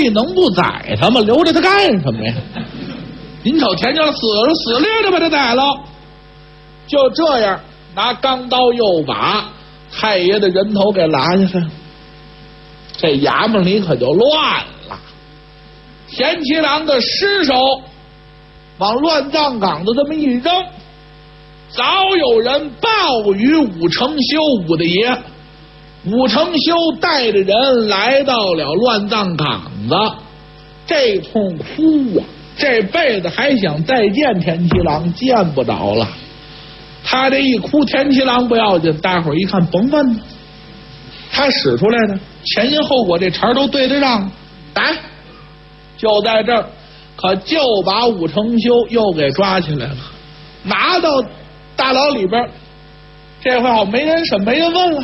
里能不宰他吗？留着他干什么呀？您瞅田家死掠着把他宰了，就这样拿钢刀又把太爷的人头给拉下去，这衙门里可就乱了。田七郎的尸首往乱葬岗子这么一扔，早有人报与武承修武大爷。武承修带着人来到了乱葬岗子，这通哭啊，这辈子还想再见田七郎，见不着了。他这一哭，田七郎不要紧，大伙儿一看甭问了，他使出来的前因后果这茬都对得上。打，就在这儿，可就把武承修又给抓起来了，拿到大牢里边。这回好，没人审，没人问了。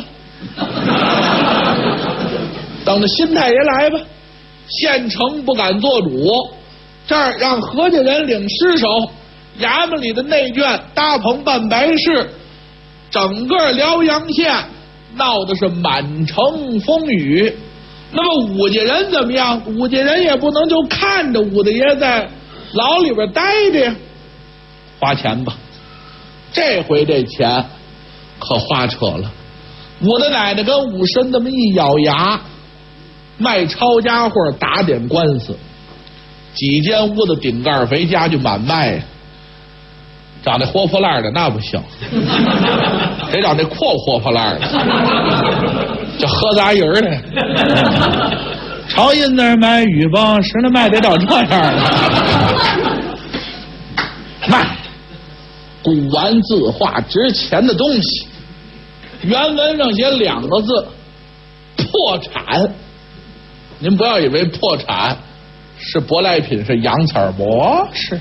等着新太爷来吧，县城不敢做主，这儿让何家人领尸首，衙门里的内眷搭棚办白事，整个辽阳县闹的是满城风雨。那么武家人怎么样？武家人也不能就看着武大爷在牢里边待着呀，花钱吧。这回这钱可花扯了。武大奶奶跟武神这么一咬牙，卖抄家伙，打点官司，几间屋子顶盖肥，家具满卖，长那活泼烂的那不行，得找那活泼烂的，叫喝杂人的。朝阴那买雨帮，实那卖得找这样的，卖古玩字画值钱的东西。原文上写2个字：破产。您不要以为破产是舶来品，是洋词儿，不是。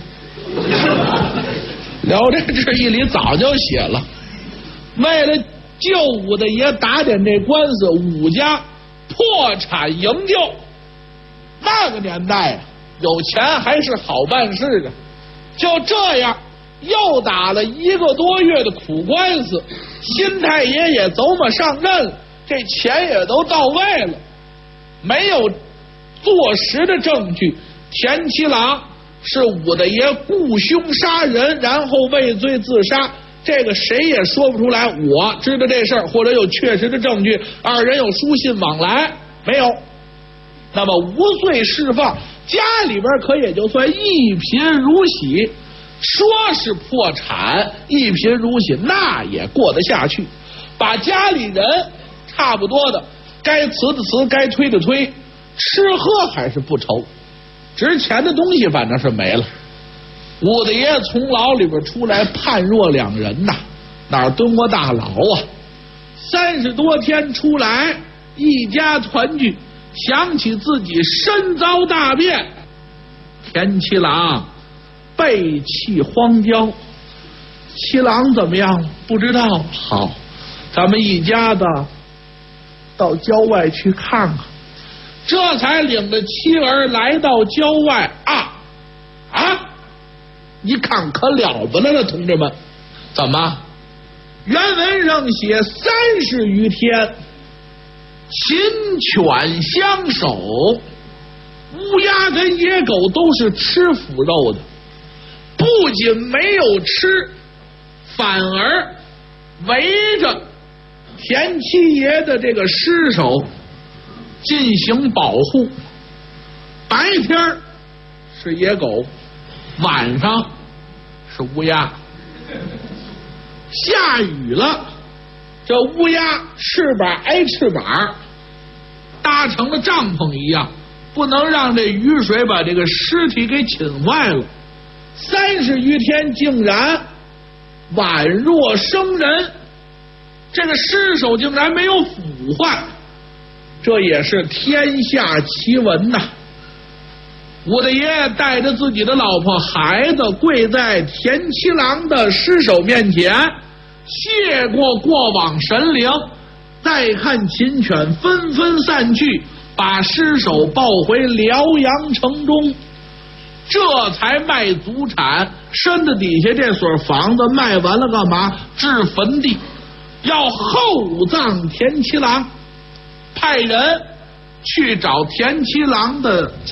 聊斋志异里早就写了，为了救武大爷打点这官司，武家破产营救。那个年代有钱还是好办事的。就这样又打了1个多月的苦官司，新太爷也琢磨上任了，这钱也都到位了，没有坐实的证据，田七郎是武大爷雇凶杀人，然后畏罪自杀，这个谁也说不出来。我知道这事儿，或者有确实的证据，二人有书信往来，没有。那么无罪释放，家里边可也就算一贫如洗。说是破产一贫如洗，那也过得下去，把家里人差不多的该辞的辞，该推的推，吃喝还是不愁，值钱的东西反正是没了。武大爷从牢里边出来，判若两人呐，哪儿蹲过大牢啊？30多天出来，一家团聚，想起自己身遭大变，田七郎背弃荒郊。七郎怎么样了？不知道。好，咱们一家子到郊外去看看。这才领着妻儿来到郊外一看可了不得了，同志们。怎么？原文上写30余天，禽犬相守，乌鸦跟野狗都是吃腐肉的，不仅没有吃，反而围着田七爷的这个尸首进行保护。白天是野狗，晚上是乌鸦。下雨了，这乌鸦翅膀挨翅膀，搭成了帐篷一样，不能让这雨水把这个尸体给侵坏了。30余天竟然宛若生人，这个尸首竟然没有腐坏，这也是天下奇闻呐。武大爷带着自己的老婆孩子跪在田七郎的尸首面前，谢过过往神灵，再看禽犬纷纷散去，把尸首抱回辽阳城中，这才卖祖产。身子底下这所房子卖完了干嘛？置坟地，要厚葬田七郎，派人去找田七郎的